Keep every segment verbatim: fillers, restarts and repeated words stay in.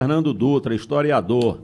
Fernando Dutra, historiador,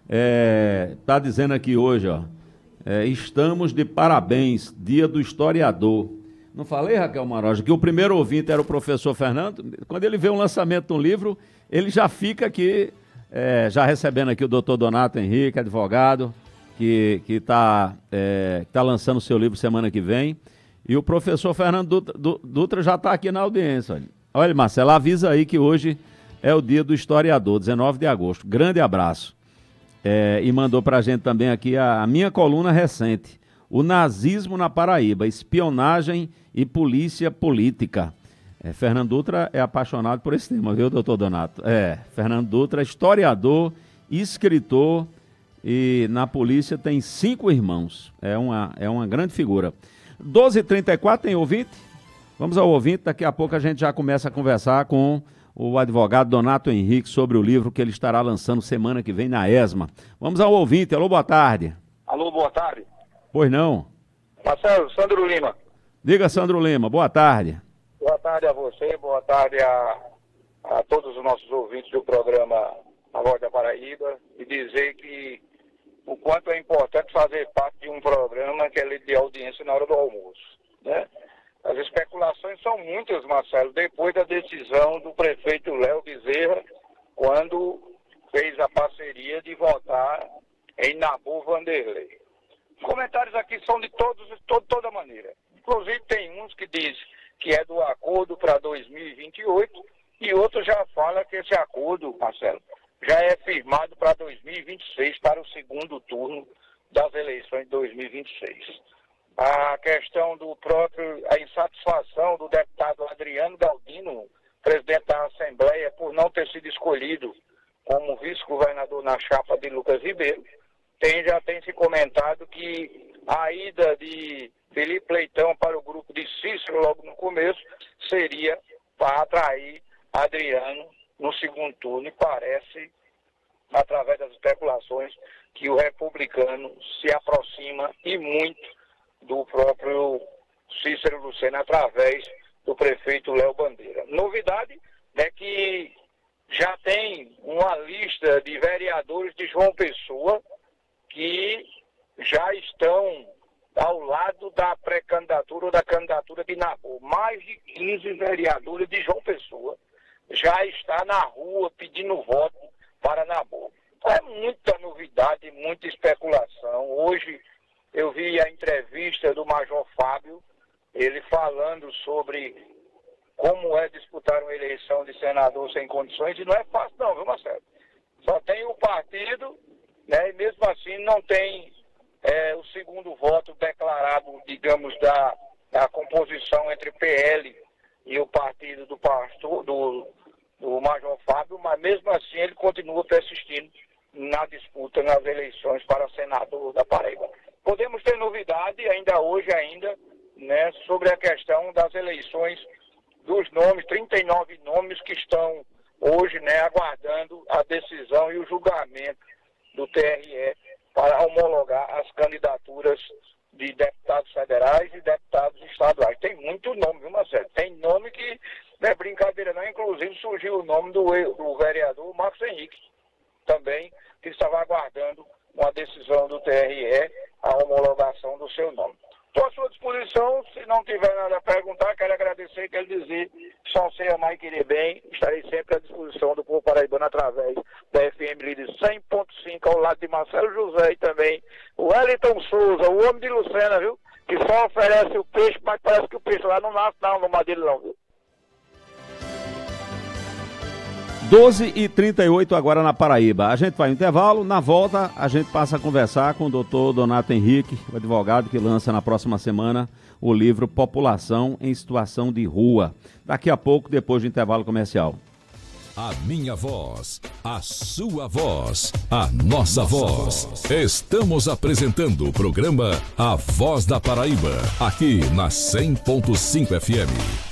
está dizendo aqui hoje, ó, é, estamos de parabéns, dia do historiador. Não falei, Raquel Maroja, que o primeiro ouvinte era o professor Fernando? Quando ele vê um lançamento de um livro, ele já fica aqui, é, já recebendo aqui o doutor Donato Henrique, advogado, que está é, tá lançando o seu livro semana que vem. E o professor Fernando Dutra, Dutra já está aqui na audiência. Olha, olha, Marcelo, avisa aí que hoje é o dia do historiador, dezenove de agosto. Grande abraço. É, e mandou para a gente também aqui a, a minha coluna recente. O nazismo na Paraíba, espionagem e polícia política. É, Fernando Dutra é apaixonado por esse tema, viu, doutor Donato? É, Fernando Dutra, historiador, escritor e na polícia tem cinco irmãos. É uma, é uma grande figura. doze e trinta e quatro, tem ouvinte? Vamos ao ouvinte, daqui a pouco a gente já começa a conversar com o advogado Donato Henrique sobre o livro que ele estará lançando semana que vem na ESMA. Vamos ao ouvinte. Alô, boa tarde. Alô, boa tarde. Pois não. Marcelo, Sandro Lima. Diga, Sandro Lima, boa tarde. Boa tarde a você, boa tarde a, a todos os nossos ouvintes do programa A Voz da Paraíba, e dizer que o quanto é importante fazer parte de um programa que é de audiência na hora do almoço, né? As especulações são muitas, Marcelo, depois da decisão do prefeito Léo Bezerra, quando fez a parceria de votar em Nabu Vanderlei. Os comentários aqui são de todos, de todo, toda maneira. Inclusive tem uns que dizem que é do acordo para dois mil e vinte e oito e outros já falam que esse acordo, Marcelo, já é firmado para dois mil e vinte e seis, para o segundo turno das eleições de dois mil e vinte e seis. A questão do próprio, a insatisfação do deputado Adriano Galdino, presidente da Assembleia, por não ter sido escolhido como vice-governador na chapa de Lucas Ribeiro, tem, já tem se comentado que a ida de Felipe Leitão para o grupo de Cícero logo no começo seria para atrair Adriano no segundo turno, e parece, através das especulações, que o republicano se aproxima e muito do próprio Cícero Lucena através do prefeito Léo Bandeira. Novidade é que já tem uma lista de vereadores de João Pessoa que já estão ao lado da pré-candidatura ou da candidatura de Nabu. Mais de quinze vereadores de João Pessoa já está na rua pedindo voto para Nabu. É muita novidade, muita especulação. Hoje eu vi a entrevista do Major Fábio, ele falando sobre como é disputar uma eleição de senador sem condições, e não é fácil não, viu, Marcelo? Só tem o partido, né, e mesmo assim não tem é, o segundo voto declarado, digamos, da, da composição entre P L e o partido do pastor, do, do Major Fábio, mas mesmo assim ele continua persistindo na disputa nas eleições para senador da Paraíba. Podemos ter novidade ainda hoje, ainda, né, sobre a questão das eleições dos nomes, trinta e nove nomes que estão hoje, né, aguardando a decisão e o julgamento do T R E para homologar as candidaturas de deputados federais e deputados estaduais. Tem muito nome, viu, Marcelo? Tem nome que não é brincadeira não, inclusive surgiu o nome do, do vereador Marcos Henrique, também, que estava aguardando uma decisão do T R E, a homologação do seu nome. Estou à sua disposição, se não tiver nada a perguntar, quero agradecer e quero dizer que só sei amar e querer bem, estarei sempre à disposição do povo paraibano através da F M Líder cem ponto cinco, ao lado de Marcelo José e também o Wellington Souza, o homem de Lucena, viu? Que só oferece o peixe, mas parece que o peixe lá não nasce não, no Madeira não, viu? doze e trinta e oito agora na Paraíba. A gente vai ao intervalo, na volta a gente passa a conversar com o doutor Donato Henrique, o advogado que lança na próxima semana o livro População em Situação de Rua. Daqui a pouco, depois do intervalo comercial. A minha voz, a sua voz, a nossa voz. Estamos apresentando o programa A Voz da Paraíba, aqui na cem ponto cinco F M.